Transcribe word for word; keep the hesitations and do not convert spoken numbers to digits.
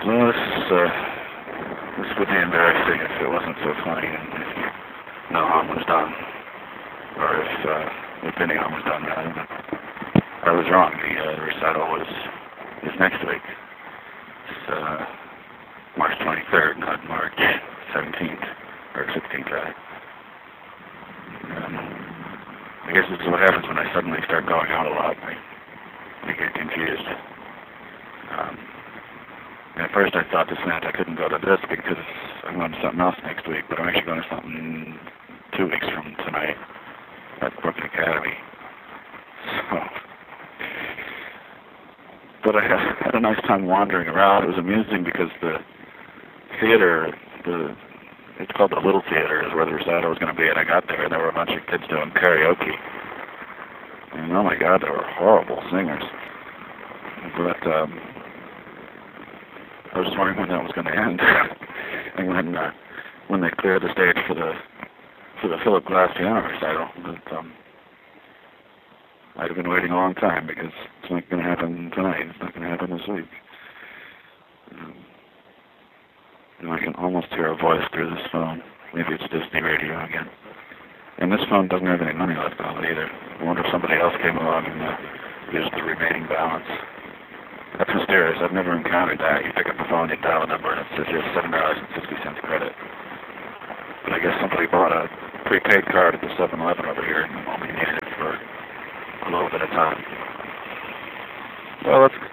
Well, this, uh, this would be embarrassing if it wasn't so funny and if no harm was done. Or if, uh, if any harm was done, rather. But I was wrong. The uh, recital was is next week. It's uh, March twenty-third, not March seventeenth, or sixteenth, rather. Um, I guess this is what happens when I suddenly start going out a lot. I, I get confused. Um, At first I thought this meant I couldn't go to this because I'm going to something else next week, but I'm actually going to something two weeks from tonight at Brooklyn Academy. So, but I had a nice time wandering around. It was amusing because the theater, the it's called the Little Theater, is where the recital was going to be, and I got there and there were a bunch of kids doing karaoke. And oh my God, they were horrible singers. But, um, I was just wondering when that was going to end, and when uh, when they cleared the stage for the for the Philip Glass piano recital. But um, I'd have been waiting a long time because it's not going to happen tonight. It's not going to happen this week. Um, and I can almost hear a voice through this phone. Maybe it's Disney radio again. And this phone doesn't have any money left on it either. I wonder if somebody else came along and uh, used the remaining balance. That's mysterious. I've never encountered that. You pick up the phone, you dial a number, and it says here's seven dollars and fifty cents credit. But I guess somebody bought a prepaid card at the seven eleven over here and only needed it for a little bit of time. Well, let's